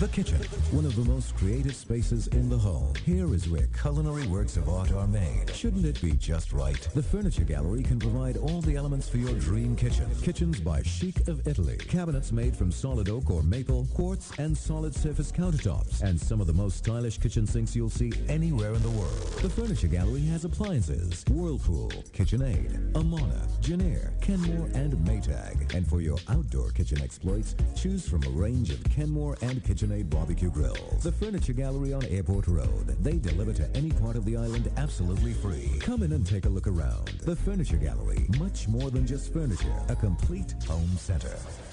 The kitchen, one of the most creative spaces in the home. Here is where culinary works of art are made. Shouldn't it be just right? The Furniture Gallery can provide all the elements for your dream kitchen. Kitchens by Chic of Italy. Cabinets made from solid oak or maple, quartz and solid surface countertops, and some of the most stylish kitchen sinks you'll see anywhere in the world. The Furniture Gallery has appliances: Whirlpool, KitchenAid, Amana, Janair, Kenmore and Maytag. And for your outdoor kitchen exploits, choose from a range of Kenmore and KitchenAid barbecue grills. The Furniture Gallery on Airport Road. They deliver to any part of the island absolutely free. Come in and take a look around. The Furniture Gallery, much more than just furniture, a complete home center.